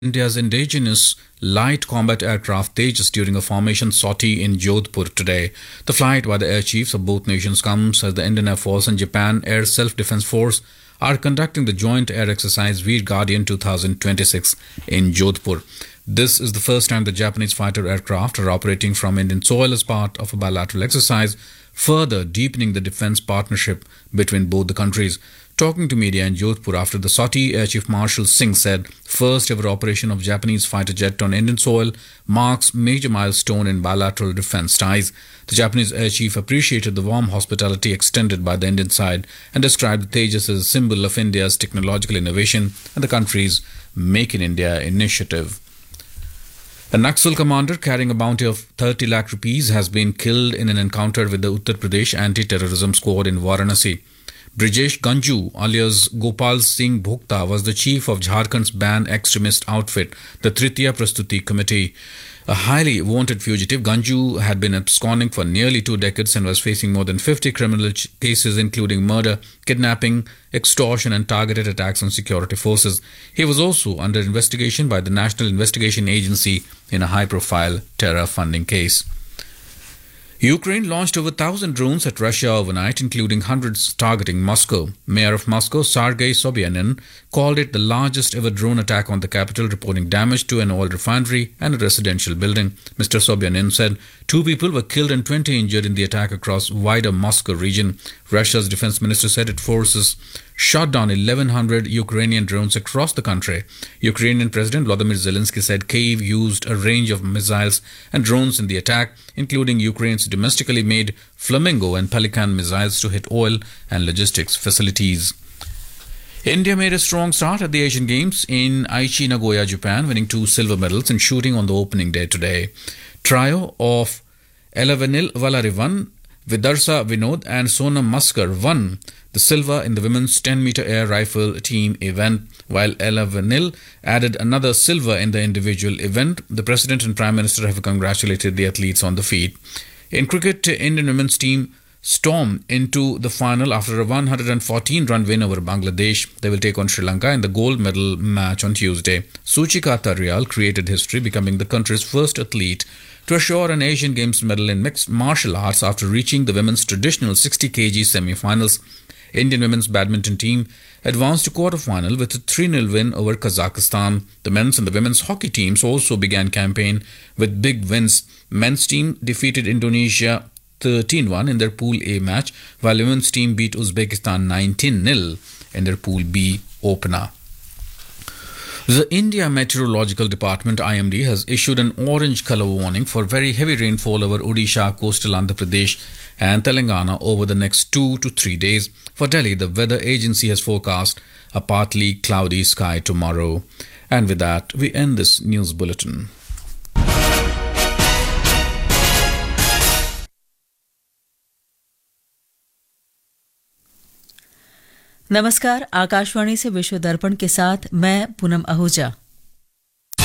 India's indigenous light combat aircraft Tejas during a formation sortie in Jodhpur today. The flight by the air chiefs of both nations comes as the Indian Air Force and Japan Air Self-Defense Force are conducting the joint air exercise Veer Guardian 2026 in Jodhpur. This is the first time the Japanese fighter aircraft are operating from Indian soil as part of a bilateral exercise, further deepening the defense partnership between both the countries. Talking to media in Jodhpur after the sortie, Air Chief Marshal Singh said, first ever operation of Japanese fighter jet on Indian soil marks major milestone in bilateral defense ties. The Japanese Air Chief appreciated the warm hospitality extended by the Indian side and described the Tejas as a symbol of India's technological innovation and the country's Make in India initiative. A Naxal commander carrying a bounty of 30 lakh rupees has been killed in an encounter with the Uttar Pradesh anti-terrorism squad in Varanasi. Brijesh Ganju alias Gopal Singh Bhokta was the chief of Jharkhand's banned extremist outfit, the Tritiya Prastuti Committee. A highly wanted fugitive, Ganju had been absconding for nearly 2 decades and was facing more than 50 criminal cases including murder, kidnapping, extortion and targeted attacks on security forces. He was also under investigation by the National Investigation Agency in a high-profile terror funding case. Ukraine launched over 1,000 drones at Russia overnight, including hundreds targeting Moscow. Mayor of Moscow, Sergei Sobyanin, called it the largest ever drone attack on the capital, reporting damage to an oil refinery and a residential building. Mr. Sobyanin said 2 people were killed and 20 injured in the attack across wider Moscow region. Russia's defense minister said its forces shot down 1,100 Ukrainian drones across the country. Ukrainian President Volodymyr Zelensky said Kyiv used a range of missiles and drones in the attack, including Ukraine's domestically made Flamingo and Pelican missiles to hit oil and logistics facilities. India made a strong start at the Asian Games in Aichi, Nagoya, Japan, winning 2 silver medals in shooting on the opening day today. Trio of Elavenil Valarivan, Vidarsa Vinod and Sonam Maskar won the silver in the women's 10-meter air rifle team event, while Ella Vanil added another silver in the individual event. The President and Prime Minister have congratulated the athletes on the feat. In cricket, Indian women's team stormed into the final after a 114-run win over Bangladesh. They will take on Sri Lanka in the gold medal match on Tuesday. Suchika Tharyal created history, becoming the country's first athlete to assure an Asian Games medal in mixed martial arts after reaching the women's traditional 60 kg semi-finals. Indian women's badminton team advanced to quarter-final with a 3-0 win over Kazakhstan. The men's and the women's hockey teams also began campaign with big wins. Men's team defeated Indonesia 13-1 in their Pool A match, while women's team beat Uzbekistan 19-0 in their Pool B opener. The India Meteorological Department IMD has issued an orange colour warning for very heavy rainfall over Odisha, coastal Andhra Pradesh and Telangana over the next 2 to 3 days. For Delhi, the weather agency has forecast a partly cloudy sky tomorrow. And with that, we end this news bulletin. नमस्कार, आकाशवाणी से विश्व दर्पण के साथ मैं पूनम आहूजा।